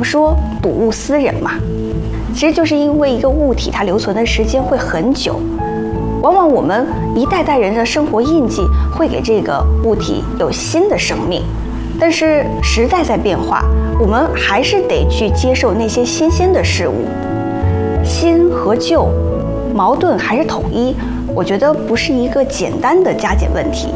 说睹物思人嘛，其实就是因为一个物体它留存的时间会很久，往往我们一代代人的生活印记会给这个物体有新的生命。但是时代在变化，我们还是得去接受那些新鲜的事物。新和旧，矛盾还是统一，我觉得不是一个简单的加减问题。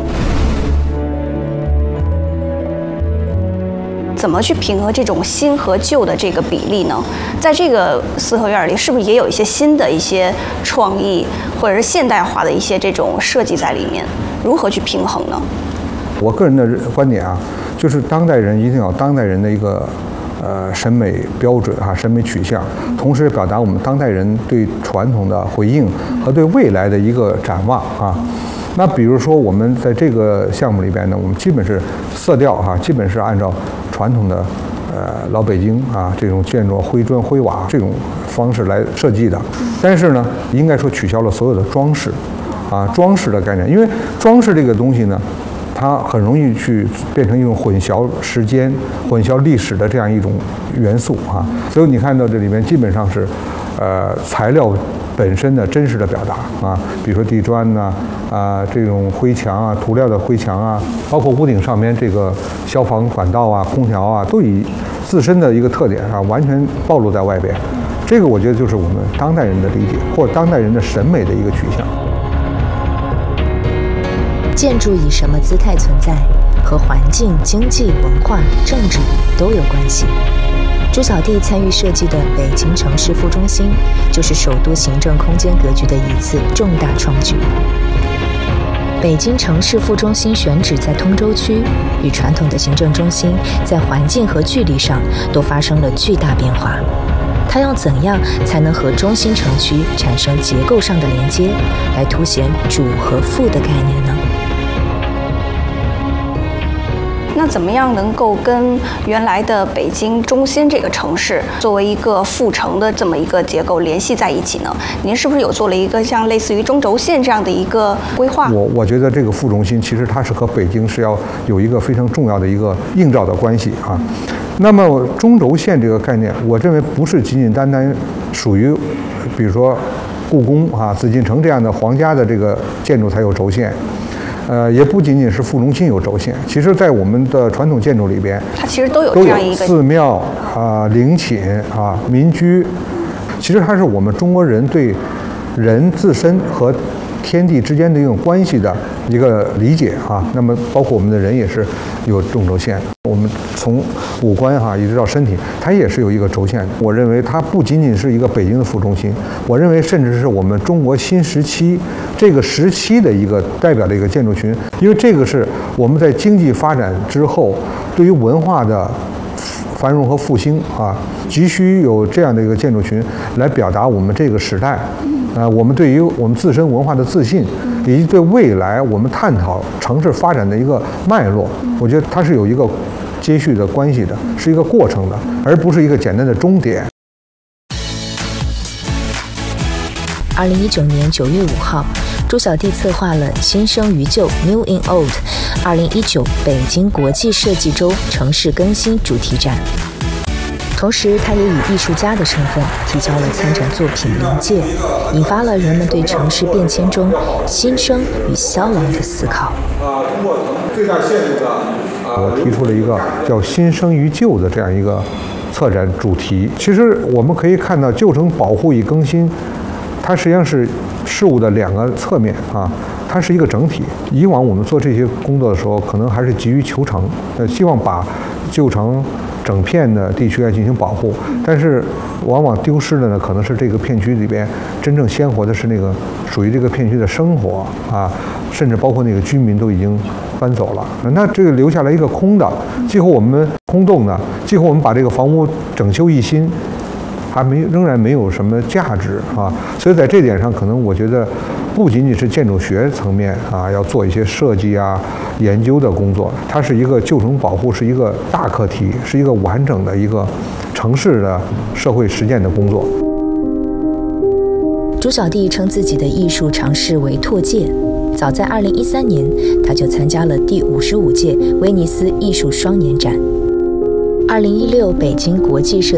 怎么去平衡这种新和旧的这个比例呢？在这个四合院里，是不是也有一些新的一些创意，或者是现代化的一些这种设计在里面？如何去平衡呢？ 我个人的观点啊，就是当代人一定要当代人的一个审美标准哈，审美取向，同时表达我们当代人对传统的回应和对未来的一个展望啊。那比如说我们在这个项目里边呢，我们基本是色调哈，基本是按照传统的老北京啊这种建筑灰砖灰瓦这种方式来设计的，但是呢，应该说取消了所有的装饰啊，装饰的概念，因为装饰这个东西呢，它很容易去变成一种混淆时间、混淆历史的这样一种元素啊。所以你看到这里面基本上是，材料本身的真实的表达啊，比如说地砖呐，这种灰墙啊、涂料的灰墙啊，包括屋顶上面这个消防管道啊、空调啊，都以自身的一个特点啊，完全暴露在外边。这个我觉得就是我们当代人的理解，或者当代人的审美的一个取向。 建筑以什么姿态存在，和环境、经济、文化、政治都有关系。朱小弟参与设计的北京城市副中心，就是首都行政空间格局的一次重大创举。北京城市副中心选址在通州区，与传统的行政中心在环境和距离上都发生了巨大变化。它要怎样才能和中心城区产生结构上的连接，来凸显主和副的概念呢？ 那怎么样能够跟原来的北京中心这个城市作为一个副城的这么一个结构联系在一起呢？您是不是有做了一个像类似于中轴线这样的一个规划？ 我觉得这个副中心其实它是和北京是要有一个非常重要的一个映照的关系啊。那么中轴线这个概念，我认为不是仅仅单单属于，比如说故宫啊、紫禁城这样的皇家的这个建筑才有轴线。也不仅仅是副中心有轴线，其实在我们的传统建筑里边， 它其实都有这样一个寺庙啊、陵寝啊、民居，其实它是我们中国人对人自身和天地之间的一种关系的一个理解啊。那么包括我们的人也是有中轴线的，我们从五官哈一直到身体，它也是有一个轴线的。我认为它不仅仅是一个北京的副中心，我认为甚至是我们中国新时期这个时期的一个代表的一个建筑群，因为这个是我们在经济发展之后对于文化的繁荣和复兴啊，急需有这样的一个建筑群来表达我们这个时代。我们对于我们自身文化的自信，以及对未来我们探讨城市发展的一个脉络，我觉得它是有一个接续的关系的，是一个过程的，而不是一个简单的终点。 2019年9月5号，朱小弟策划了新生于旧 New in Old 2019北京国际设计周城市更新主题展。同时，他也以艺术家的身份提交了参展作品《临界》，引发了人们对城市变迁中新生与消亡的思考。 通过最大限度的，我提出了一个叫“新生于旧”的这样一个策展主题。其实我们可以看到，旧城保护与更新，它实际上是事物的两个侧面啊，它是一个整体。以往我们做这些工作的时候，可能还是急于求成，希望把旧城整片的地区来进行保护，但是往往丢失的呢，可能是这个片区里边真正鲜活的是那个属于这个片区的生活啊，甚至包括那个居民都已经搬走了，那这个留下来一个空的，几乎我们空洞的，几乎我们把这个房屋整修一新，仍然没有什么价值啊，所以在这点上，可能我觉得不仅仅是建筑学层面啊，要做一些设计啊、研究的工作，它是一个旧城保护，是一个大课题，是一个完整的一个城市的社会实践的工作。 朱小弟称自己的艺术尝试为拓界，早在2013年，他就参加了第55届威尼斯艺术双年展。2016北京国际设